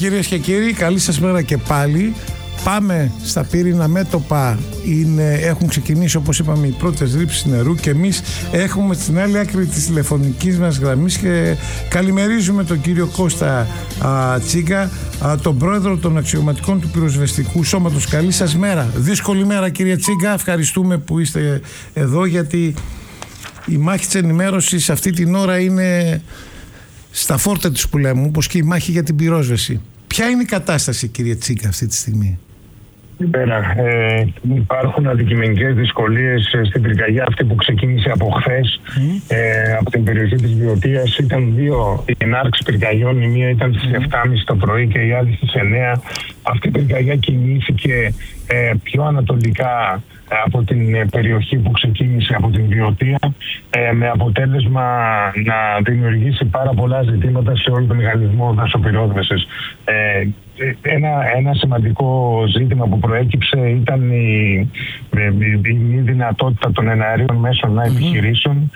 κυρίες και κύριοι, καλή σας μέρα και πάλι. Πάμε στα πύρινα μέτωπα. Έχουν ξεκινήσει, όπως είπαμε, οι πρώτες ρήψεις νερού και εμείς έχουμε στην άλλη άκρη της τηλεφωνικής μας γραμμής και καλημερίζουμε τον κύριο Κώστα Τσίγκα, τον πρόεδρο των αξιωματικών του πυροσβεστικού σώματος. Καλή σας μέρα. Δύσκολη μέρα, κύριε Τσίγκα. Ευχαριστούμε που είστε εδώ, γιατί η μάχη της ενημέρωσης αυτή την ώρα είναι στα φόρτα της που λέμε, όπως και η μάχη για την πυρόσβεση. Ποια είναι η κατάσταση, κύριε Τσίγκα, αυτή τη στιγμή? Υπάρχουν αντικειμενικές δυσκολίες στην πυρκαγιά αυτή που ξεκίνησε από χθες από την περιοχή της Βιωτίας. Ήταν δύο οι ενάρξεις πυρκαγιών, η μία ήταν στις 7.30 το πρωί και η άλλη στις 9. Αυτή η πυρκαγιά κινήθηκε πιο ανατολικά από την περιοχή που ξεκίνησε από την Βιωτία, με αποτέλεσμα να δημιουργήσει πάρα πολλά ζητήματα σε όλο το μηχανισμό δασοπυρόσβεσης. Ένα σημαντικό ζήτημα που προέκυψε ήταν η μη δυνατότητα των εναερίων μέσων να επιχειρήσουν.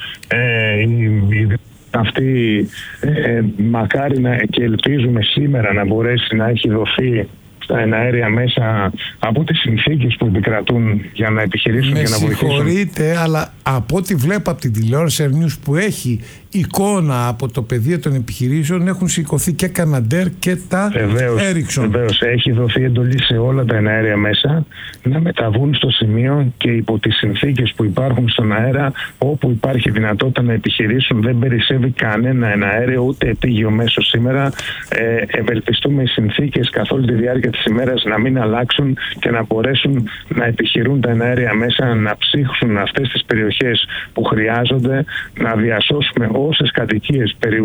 Αυτή μακάρι και ελπίζουμε σήμερα να μπορέσει να έχει δοθεί στα εναέρια μέσα από τις συνθήκες που επικρατούν για να επιχειρήσουν και να βοηθήσουν. Με συγχωρείτε, αλλά από ό,τι βλέπω από την τηλεόραση News που έχει εικόνα από το πεδίο των επιχειρήσεων, έχουν σηκωθεί και Καναντέρ και τα Έριξον. Βεβαίως, έχει δοθεί εντολή σε όλα τα εναέρια μέσα να μεταβούν στο σημείο και υπό τις συνθήκες που υπάρχουν στον αέρα, όπου υπάρχει δυνατότητα να επιχειρήσουν. Δεν περισσεύει κανένα εναέριο ούτε επίγειο μέσο σήμερα. Ευελπιστούμε οι συνθήκες καθ' όλη τη διάρκεια της ημέρας να μην αλλάξουν και να μπορέσουν να επιχειρούν τα εναέρια μέσα, να ψύχουν αυτές τις περιοχές που χρειάζονται, να διασώσουμε όσες κατοικίες